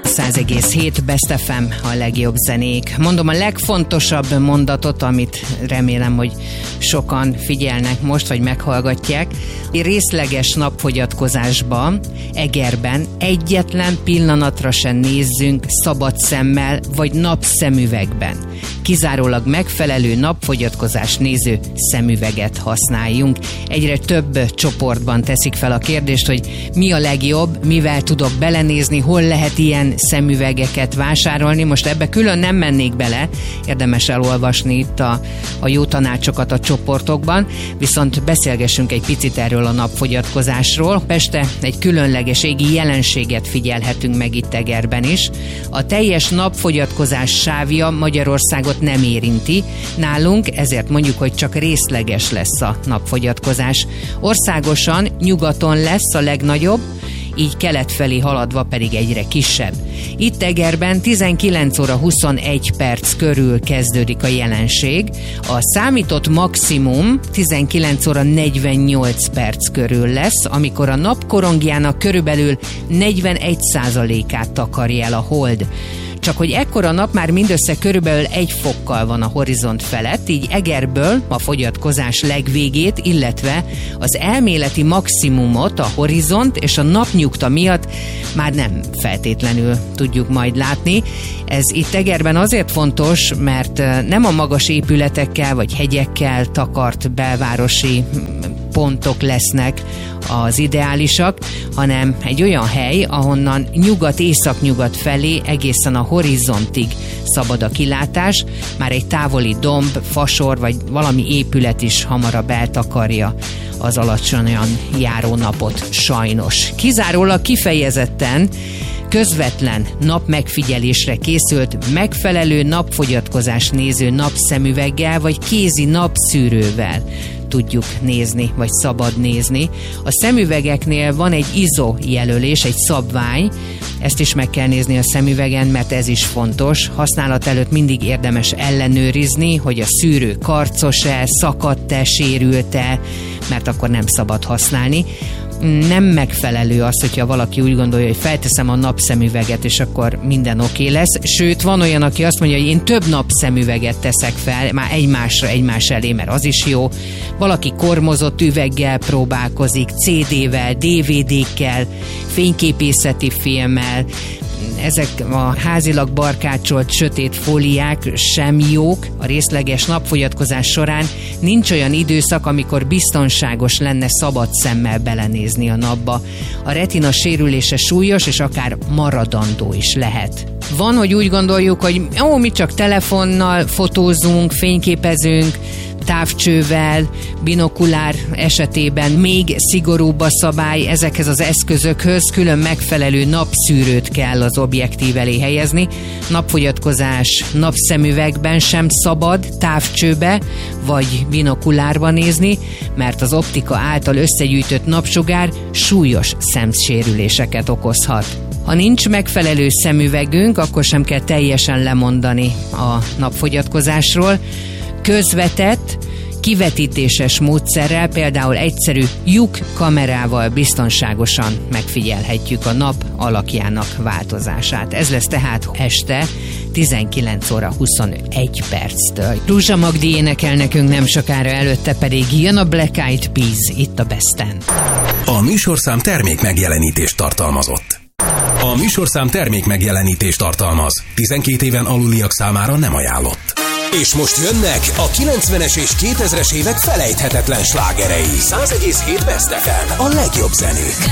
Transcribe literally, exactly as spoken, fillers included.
száz egész hét Best ef em, a legjobb zenék. Mondom a legfontosabb mondatot, amit remélem, hogy sokan figyelnek most, vagy meghallgatják. Részleges napfogyatkozásban, Egerben egyetlen pillanatra sem nézzünk szabad szemmel, vagy napszemüvegben. Kizárólag megfelelő napfogyatkozás néző szemüveget használjunk. Egyre több csoportban teszik fel a kérdést, hogy mi a legjobb, mivel tudok belenézni, hol lehet ilyen szemüvegeket vásárolni. Most ebbe külön nem mennék bele, érdemes elolvasni itt a, a jó tanácsokat a csoportokban, viszont beszélgessünk egy picit erről a napfogyatkozásról. Este egy különleges égi jelenséget figyelhetünk meg itt Egerben is. A teljes napfogyatkozás sávja Magyarországot nem érinti. Nálunk ezért mondjuk, hogy csak részleges lesz a napfogyatkozás. Országosan nyugaton lesz a legnagyobb, így kelet felé haladva pedig egyre kisebb. Itt Egerben tizenkilenc óra huszonegy perc körül kezdődik a jelenség. A számított maximum tizenkilenc óra negyvennyolc perc körül lesz, amikor a napkorongjának körülbelül negyvenegy százalékát takarja el a hold. Csak hogy ekkora nap már mindössze körülbelül egy fokkal van a horizont felett, így Egerből a fogyatkozás legvégét, illetve az elméleti maximumot a horizont és a napnyugta miatt már nem feltétlenül tudjuk majd látni. Ez itt Egerben azért fontos, mert nem a magas épületekkel vagy hegyekkel takart belvárosi pontok lesznek az ideálisak, hanem egy olyan hely, ahonnan nyugat-északnyugat felé egészen a horizontig szabad a kilátás, már egy távoli domb, fasor vagy valami épület is hamarabb eltakarja az alacsonyan járó napot, sajnos. Kizárólag kifejezetten közvetlen napmegfigyelésre készült megfelelő napfogyatkozás néző napszemüveggel vagy kézi napszűrővel tudjuk nézni, vagy szabad nézni. A szemüvegeknél van egy i es o jelölés, egy szabvány, ezt is meg kell nézni a szemüvegen, mert ez is fontos. Használat előtt mindig érdemes ellenőrizni, hogy a szűrő karcos-e, szakadt-e, sérült-e, mert akkor nem szabad használni. Nem megfelelő az, hogyha valaki úgy gondolja, hogy felteszem a napszemüveget, és akkor minden oké okay lesz. Sőt, van olyan, aki azt mondja, hogy én több napszemüveget teszek fel, már egymásra, egymás elé, mert az is jó. Valaki kormozott üveggel próbálkozik, cé dé-vel, dé vé dé-kkel, fényképészeti filmmel. Ezek a házilag barkácsolt sötét fóliák sem jók. A részleges napfogyatkozás során nincs olyan időszak, amikor biztonságos lenne szabad szemmel belenézni a napba. A retina sérülése súlyos, és akár maradandó is lehet. Van, hogy úgy gondoljuk, hogy ó, mi csak telefonnal fotózunk, fényképezünk, távcsővel, binokulár esetében még szigorúbb a szabály, ezekhez az eszközökhöz külön megfelelő napszűrőt kell az objektív elé helyezni. Napfogyatkozás napszemüvegben sem szabad távcsőbe vagy binokulárba nézni, mert az optika által összegyűjtött napsugár súlyos szemsérüléseket okozhat. Ha nincs megfelelő szemüvegünk, akkor sem kell teljesen lemondani a napfogyatkozásról. Közvetett, kivetítéses módszerrel, például egyszerű lyuk kamerával biztonságosan megfigyelhetjük a nap alakjának változását. Ez lesz tehát este tizenkilenc óra huszonegy perctől. Rúzsa Magdi énekel nekünk nem sokára, előtte pedig jön a Black Eyed Peas itt a Besten. A műsorszám termék megjelenítést tartalmazott. A műsorszám termék megjelenítést tartalmaz. tizenkét éven aluliak számára nem ajánlott. És most jönnek a kilencvenes és kétezres évek felejthetetlen slágerei. száz egész hét Best ef em, a legjobb zenék.